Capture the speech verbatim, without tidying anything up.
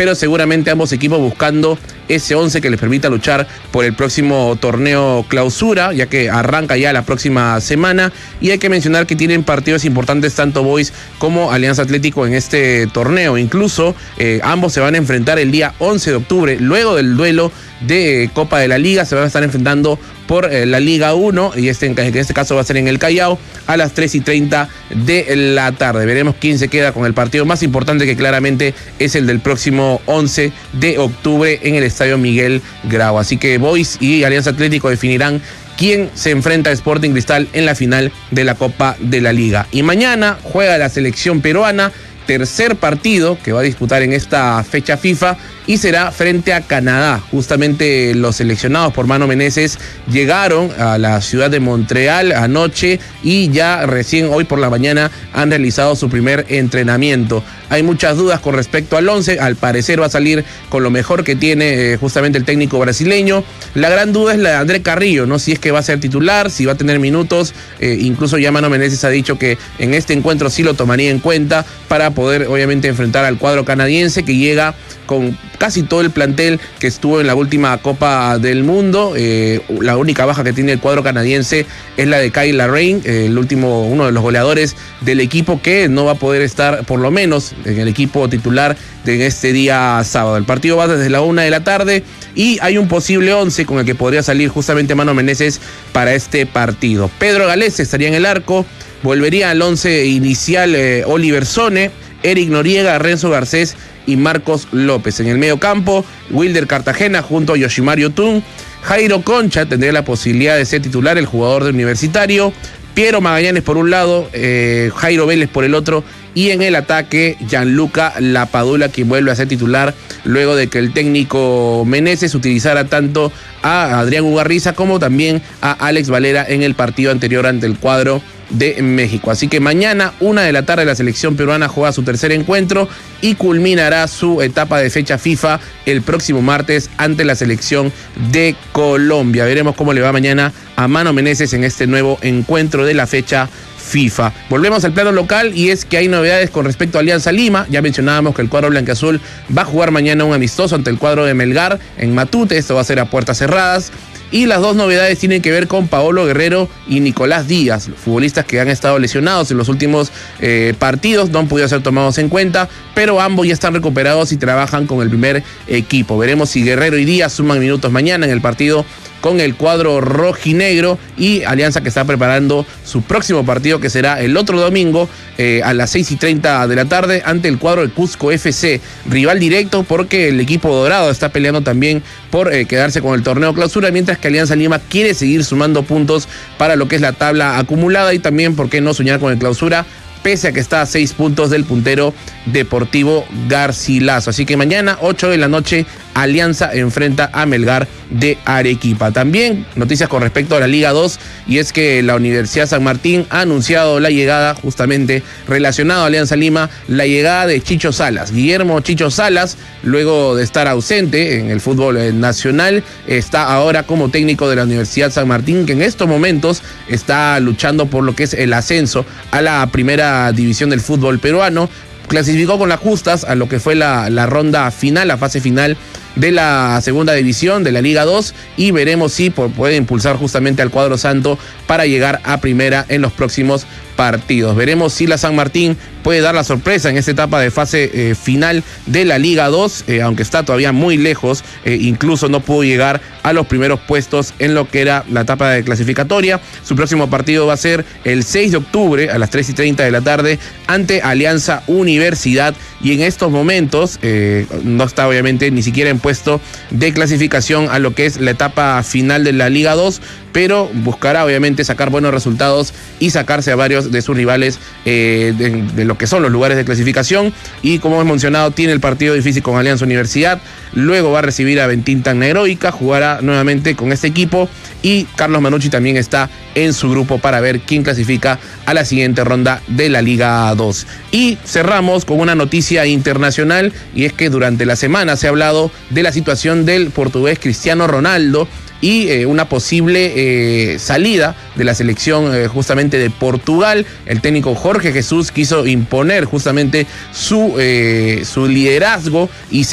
pero seguramente ambos equipos buscando ese once que les permita luchar por el próximo torneo clausura, ya que arranca ya la próxima semana, y hay que mencionar que tienen partidos importantes tanto Boys como Alianza Atlético en este torneo. Incluso eh, ambos se van a enfrentar el día once de octubre, luego del duelo de Copa de la Liga. Se van a estar enfrentando por eh, la Liga uno, y este, en este caso va a ser en el Callao a las tres y treinta de la tarde. Veremos quién se queda con el partido más importante, que claramente es el del próximo once de octubre en el Estadio Miguel Grau. Así que Boys y Alianza Atlético definirán quién se enfrenta a Sporting Cristal en la final de la Copa de la Liga. Y mañana juega la selección peruana, tercer partido que va a disputar en esta fecha FIFA, y será frente a Canadá. Justamente los seleccionados por Mano Menezes llegaron a la ciudad de Montreal anoche y ya recién hoy por la mañana han realizado su primer entrenamiento. Hay muchas dudas con respecto al once, al parecer va a salir con lo mejor que tiene eh, justamente el técnico brasileño. La gran duda es la de André Carrillo, ¿no? Si es que va a ser titular, si va a tener minutos, eh, incluso ya Mano Menezes ha dicho que en este encuentro sí lo tomaría en cuenta para poder obviamente enfrentar al cuadro canadiense, que llega con casi todo el plantel que estuvo en la última Copa del Mundo. Eh, la única baja que tiene el cuadro canadiense es la de Kyle Larin, eh, el último, uno de los goleadores del equipo, que no va a poder estar por lo menos en el equipo titular de este día sábado. El partido va desde la una de la tarde y hay un posible once con el que podría salir justamente Mano Menezes para este partido. Pedro Galés estaría en el arco, volvería al once inicial eh, Oliver Sone, Eric Noriega, Renzo Garcés y Marcos López. En el medio campo, Wilder Cartagena junto a Yoshimar Yotun. Jairo Concha tendría la posibilidad de ser titular, el jugador de Universitario. Piero Magallanes por un lado, eh, Jairo Vélez por el otro, y en el ataque Gianluca Lapadula, quien vuelve a ser titular luego de que el técnico Menezes utilizara tanto a Adrián Ugarriza como también a Alex Valera en el partido anterior ante el cuadro de México. Así que mañana, una de la tarde, la selección peruana juega su tercer encuentro y culminará su etapa de fecha FIFA el próximo martes ante la selección de Colombia. Veremos cómo le va mañana a Mano Menezes en este nuevo encuentro de la fecha FIFA. Volvemos al plano local, y es que hay novedades con respecto a Alianza Lima. Ya mencionábamos que el cuadro blanquiazul va a jugar mañana un amistoso ante el cuadro de Melgar en Matute. Esto va a ser a puertas cerradas. Y las dos novedades tienen que ver con Paolo Guerrero y Nicolás Díaz, futbolistas que han estado lesionados en los últimos eh, partidos, no han podido ser tomados en cuenta, pero ambos ya están recuperados y trabajan con el primer equipo. Veremos si Guerrero y Díaz suman minutos mañana en el partido con el cuadro rojinegro, y Alianza que está preparando su próximo partido, que será el otro domingo eh, a las seis y treinta de la tarde ante el cuadro de Cusco F C, rival directo porque el equipo dorado está peleando también por eh, quedarse con el torneo clausura, mientras que Alianza Lima quiere seguir sumando puntos para lo que es la tabla acumulada, y también por qué no soñar con el clausura, pese a que está a seis puntos del puntero Deportivo Garcilaso. Así que mañana, ocho de la noche, Alianza enfrenta a Melgar de Arequipa. También noticias con respecto a la Liga dos, y es que la Universidad San Martín ha anunciado la llegada, justamente relacionado a Alianza Lima, la llegada de Chicho Salas. Guillermo Chicho Salas, luego de estar ausente en el fútbol nacional, está ahora como técnico de la Universidad San Martín, que en estos momentos está luchando por lo que es el ascenso a la primera división del fútbol peruano. Clasificó con las justas a lo que fue la, la ronda final, la fase final de la segunda división de la Liga dos, y veremos si puede impulsar justamente al cuadro santo para llegar a primera en los próximos partidos. Veremos si la San Martín puede dar la sorpresa en esta etapa de fase eh, final de la Liga dos, eh, aunque está todavía muy lejos, eh, incluso no pudo llegar a los primeros puestos en lo que era la etapa de clasificatoria. Su próximo partido va a ser el seis de octubre a las tres y treinta de la tarde ante Alianza Universidad, y en estos momentos eh, no está obviamente ni siquiera en puesto de clasificación a lo que es la etapa final de la Liga dos, pero buscará obviamente sacar buenos resultados y sacarse a varios de sus rivales eh, de, de lo que son los lugares de clasificación. Y como hemos mencionado, tiene el partido difícil con Alianza Universidad, luego va a recibir a Bentín Tecnoheroica, jugará nuevamente con este equipo, y Carlos Manucci también está en su grupo para ver quién clasifica a la siguiente ronda de la Liga dos. Y cerramos con una noticia internacional, y es que durante la semana se ha hablado de la situación del portugués Cristiano Ronaldo y eh, una posible eh, salida de la selección eh, justamente de Portugal. El técnico Jorge Jesús quiso imponer justamente su, eh, su liderazgo y